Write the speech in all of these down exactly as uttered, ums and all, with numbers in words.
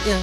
Ya.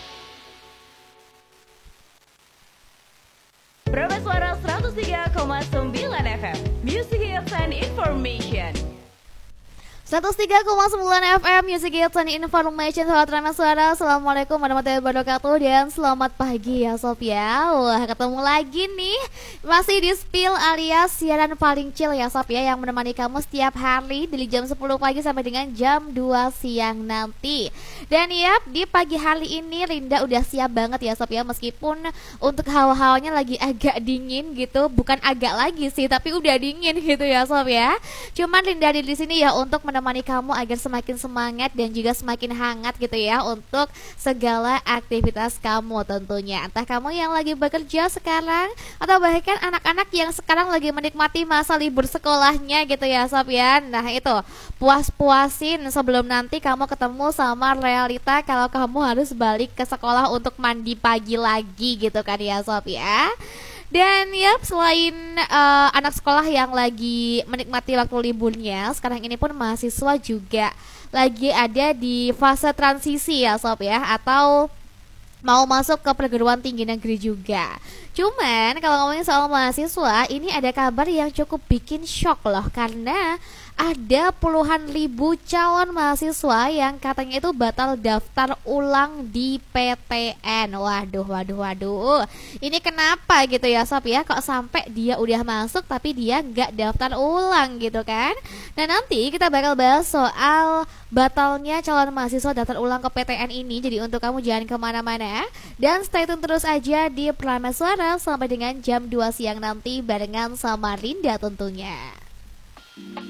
Prabas Suara seratus tiga koma sembilan F M, Music Hits and Information. seratus tiga koma sembilan F M Music Hits and Information. Sahabat Prabas Suara, assalamualaikum warahmatullahi wabarakatuh. Dan selamat pagi ya Sob ya. Wah, ketemu lagi nih, masih di Spill alias siaran paling chill ya Sob ya, yang menemani kamu setiap hari dari jam sepuluh pagi sampai dengan jam dua siang nanti. Dan yap, di pagi hari ini Linda udah siap banget ya Sob ya, meskipun untuk hawa-hawanya lagi agak dingin gitu. Bukan agak lagi sih, tapi udah dingin gitu ya Sob ya. Cuman Linda di sini ya untuk menemani menemani kamu agar semakin semangat dan juga semakin hangat gitu ya untuk segala aktivitas kamu tentunya. Entah kamu yang lagi bekerja sekarang atau bahkan anak-anak yang sekarang lagi menikmati masa libur sekolahnya gitu ya Sob ya. Nah itu, puas-puasin sebelum nanti kamu ketemu sama realita kalau kamu harus balik ke sekolah untuk mandi pagi lagi gitu kan ya Sob ya. Dan ya, selain uh, anak sekolah yang lagi menikmati waktu liburnya, sekarang ini pun mahasiswa juga lagi ada di fase transisi ya Sob ya, atau mau masuk ke perguruan tinggi negeri juga. Cuman kalau ngomongin soal mahasiswa, ini ada kabar yang cukup bikin shock loh, karena ada puluhan ribu calon mahasiswa yang katanya itu batal daftar ulang di P T N. Waduh, waduh, waduh. Ini kenapa gitu ya Sob ya? Kok sampai dia udah masuk tapi dia nggak daftar ulang gitu kan? Nah nanti kita bakal bahas soal batalnya calon mahasiswa daftar ulang ke P T N ini. Jadi untuk kamu jangan kemana-mana dan stay tune terus aja di Prabas Suara sampai dengan jam dua siang nanti barengan sama Rinda tentunya.